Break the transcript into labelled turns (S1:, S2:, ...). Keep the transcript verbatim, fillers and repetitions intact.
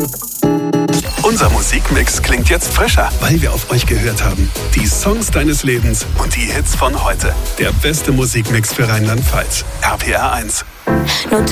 S1: Unser Musikmix klingt jetzt frischer, weil wir auf euch gehört haben. Die Songs deines Lebens und die Hits von heute. Der beste Musikmix für Rheinland-Pfalz. R P R eins.
S2: No